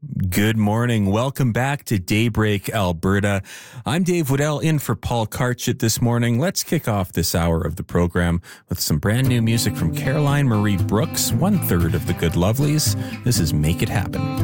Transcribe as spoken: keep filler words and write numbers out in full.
Good morning. Welcome back to Daybreak Alberta. I'm Dave Woodell in for Paul Karchit this morning. Let's kick off this hour of the program with some brand new music from Caroline Marie Brooks, one third of the Good Lovelies. This is Make It Happen.